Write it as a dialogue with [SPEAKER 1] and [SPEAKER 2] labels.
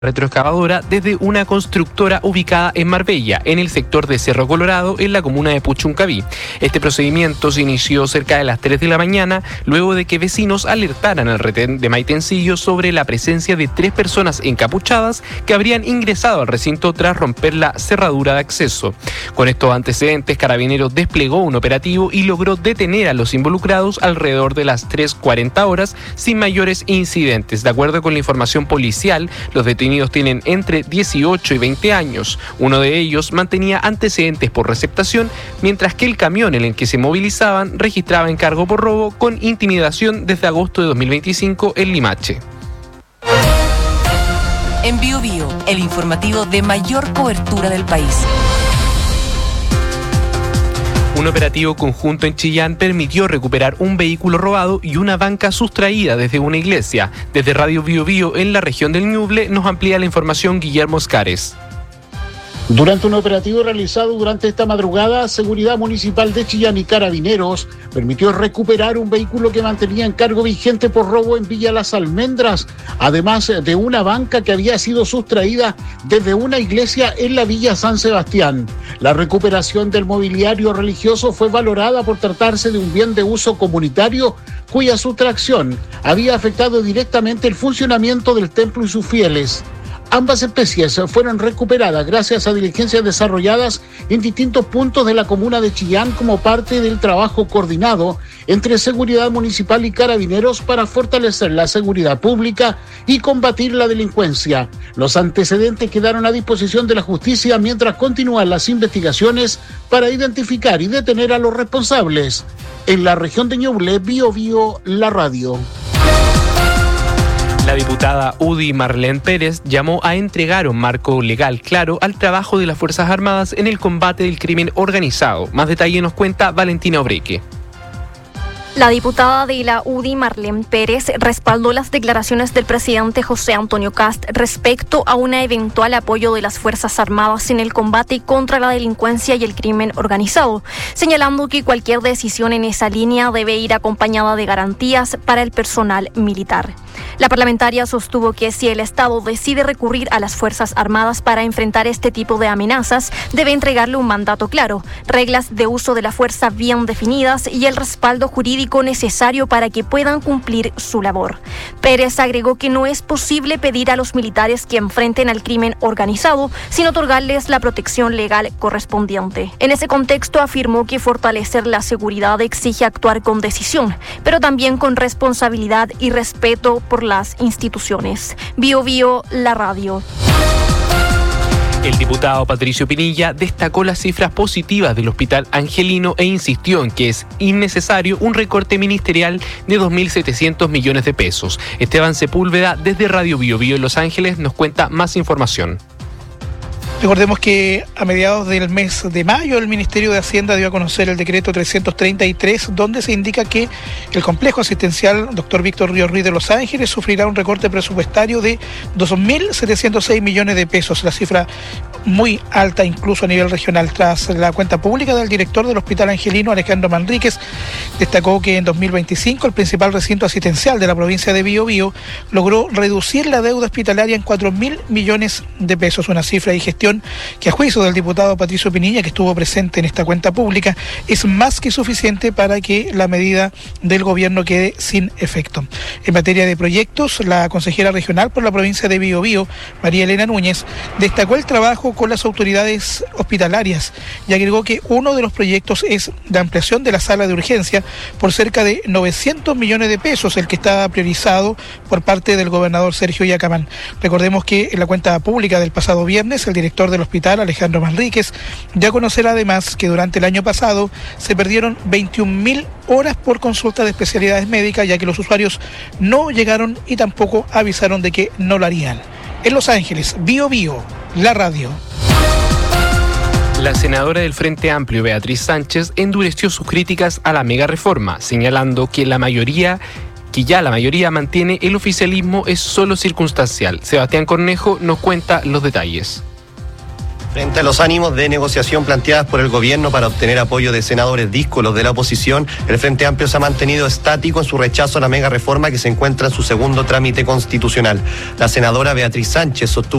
[SPEAKER 1] retroexcavadora desde una constructora ubicada en Marbella, en el sector de Cerro Colorado, en la comuna de Puchuncaví. Este procedimiento se inició cerca de las 3 de la mañana, luego de que vecinos alertaran al retén de Maitencillo sobre la presencia de 3 personas encapuchadas que habrían ingresado al recinto tras romper la cerradura de acceso. Con estos antecedentes, Carabineros desplegó un operativo y logró detener a los involucrados alrededor de las 3:40 horas sin mayores incidentes. De acuerdo con la información policial, los detenidos tienen entre 18 y 20 años. Uno de ellos mantenía antecedentes por receptación, mientras que el camión en el que se movilizaban registraba encargo por robo con intimidación desde agosto de 2025 en Limache.
[SPEAKER 2] En Bío Bío, el informativo de mayor cobertura del país.
[SPEAKER 1] Un operativo conjunto en Chillán permitió recuperar un vehículo robado y una banca sustraída desde una iglesia. Desde Radio Bío Bío, en la región del Ñuble, nos amplía la información Guillermo Oscares.
[SPEAKER 3] Durante un operativo realizado durante esta madrugada, Seguridad Municipal de Chillán y Carabineros permitió recuperar un vehículo que mantenía encargo vigente por robo en Villa Las Almendras, además de una banca que había sido sustraída desde una iglesia en la Villa San Sebastián. La recuperación del mobiliario religioso fue valorada por tratarse de un bien de uso comunitario cuya sustracción había afectado directamente el funcionamiento del templo y sus fieles. Ambas especies fueron recuperadas gracias a diligencias desarrolladas en distintos puntos de la comuna de Chillán como parte del trabajo coordinado entre Seguridad Municipal y Carabineros para fortalecer la seguridad pública y combatir la delincuencia. Los antecedentes quedaron a disposición de la justicia mientras continúan las investigaciones para identificar y detener a los responsables. En la región de Ñuble, Bío Bío, la radio.
[SPEAKER 1] La diputada UDI Marlene Pérez llamó a entregar un marco legal claro al trabajo de las Fuerzas Armadas en el combate del crimen organizado. Más detalle nos cuenta Valentina Obreque.
[SPEAKER 4] La diputada de la UDI, Marlene Pérez, respaldó las declaraciones del presidente José Antonio Kast respecto a un eventual apoyo de las Fuerzas Armadas en el combate contra la delincuencia y el crimen organizado, señalando que cualquier decisión en esa línea debe ir acompañada de garantías para el personal militar. La parlamentaria sostuvo que si el Estado decide recurrir a las Fuerzas Armadas para enfrentar este tipo de amenazas, debe entregarle un mandato claro, reglas de uso de la fuerza bien definidas y el respaldo jurídico necesario para que puedan cumplir su labor. Pérez agregó que no es posible pedir a los militares que enfrenten al crimen organizado sin otorgarles la protección legal correspondiente. En ese contexto afirmó que fortalecer la seguridad exige actuar con decisión, pero también con responsabilidad y respeto por las instituciones. Bío Bío, la radio.
[SPEAKER 1] El diputado Patricio Pinilla destacó las cifras positivas del Hospital Angelino e insistió en que es innecesario un recorte ministerial de 2.700 millones de pesos. Esteban Sepúlveda, desde Radio Bío Bío en Los Ángeles, nos cuenta más información.
[SPEAKER 5] Recordemos que a mediados del mes de mayo el Ministerio de Hacienda dio a conocer el decreto 333, donde se indica que el complejo asistencial Dr. Víctor Ríos Ruiz de Los Ángeles sufrirá un recorte presupuestario de 2.706 millones de pesos, la cifra muy alta incluso a nivel regional. Tras la cuenta pública del director del Hospital Angelino, Alejandro Manríquez, destacó que en 2025 el principal recinto asistencial de la provincia de Bío Bío logró reducir la deuda hospitalaria en 4.000 millones de pesos, una cifra y gestión que a juicio del diputado Patricio Pinilla, que estuvo presente en esta cuenta pública, es más que suficiente para que la medida del gobierno quede sin efecto. En materia de proyectos, la consejera regional por la provincia de Bío Bío, María Elena Núñez, destacó el trabajo con las autoridades hospitalarias y agregó que uno de los proyectos es la ampliación de la sala de urgencia por cerca de 900 millones de pesos, el que está priorizado por parte del gobernador Sergio Yacamán. Recordemos que en la cuenta pública del pasado viernes, el director del hospital, Alejandro Manríquez, dio a conocer además que durante el año pasado se perdieron 21.000 horas por consulta de especialidades médicas, ya que los usuarios no llegaron y tampoco avisaron de que no lo harían. En Los Ángeles, Bío Bío, la radio.
[SPEAKER 1] La senadora del Frente Amplio, Beatriz Sánchez, endureció sus críticas a la mega reforma, señalando que ya la mayoría mantiene el oficialismo es solo circunstancial. Sebastián Cornejo nos cuenta los detalles.
[SPEAKER 6] Frente a los ánimos de negociación planteadas por el gobierno para obtener apoyo de senadores díscolos de la oposición, el Frente Amplio se ha mantenido estático en su rechazo a la mega reforma que se encuentra en su segundo trámite constitucional. La senadora Beatriz Sánchez sostuvo